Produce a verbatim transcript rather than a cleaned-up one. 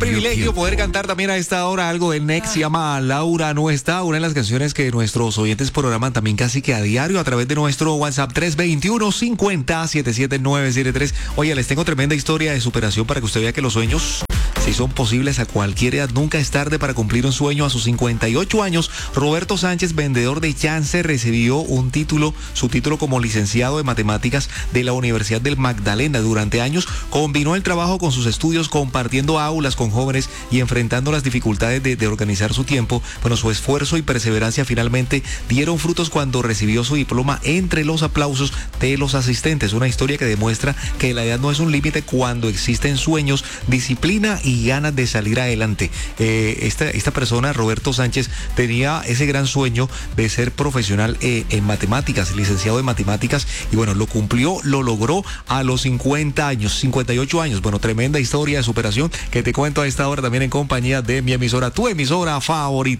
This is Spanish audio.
Privilegio poder cantar también a esta hora algo de Next, se llama Laura No Está, una de las canciones que nuestros oyentes programan también casi que a diario a través de nuestro WhatsApp tres dos uno, cincuenta, setenta y siete, novecientos setenta y tres. Oye, les tengo tremenda historia de superación para que usted vea que los sueños si son posibles a cualquier edad. Nunca es tarde para cumplir un sueño. A sus cincuenta y ocho años, Roberto Sánchez, vendedor de Chance, recibió un título, su título como licenciado de matemáticas de la Universidad del Magdalena. Durante años combinó el trabajo con sus estudios, compartiendo aulas con jóvenes y enfrentando las dificultades de, de organizar su tiempo. Bueno, su esfuerzo y perseverancia finalmente dieron frutos cuando recibió su diploma entre los aplausos de los asistentes. Una historia que demuestra que la edad no es un límite cuando existen sueños, disciplina y y ganas de salir adelante. Eh, esta, esta persona, Roberto Sánchez, tenía ese gran sueño de ser profesional eh, en matemáticas, licenciado en matemáticas, y bueno, lo cumplió, lo logró a los cincuenta años, cincuenta y ocho años. Bueno, tremenda historia de superación que te cuento a esta hora también en compañía de mi emisora, tu emisora favorita.